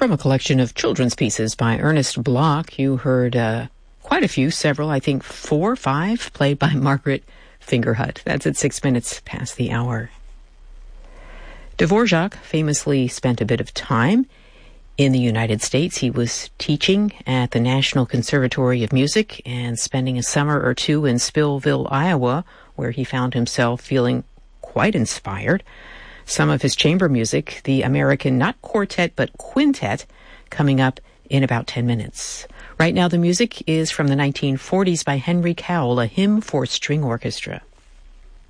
From a collection of children's pieces by Ernest Bloch, you heard quite a few, several, I think 4 or 5, played by Margaret Fingerhut. That's at 6 minutes past the hour. Dvorak famously spent a bit of time in the United States. He was teaching at the National Conservatory of Music and spending a summer or two in Spillville, Iowa, where he found himself feeling quite inspired. Some of his chamber music, the American, not quartet, but quintet, coming up in about 10 minutes. Right now, the music is from the 1940s by Henry Cowell, a hymn for string orchestra.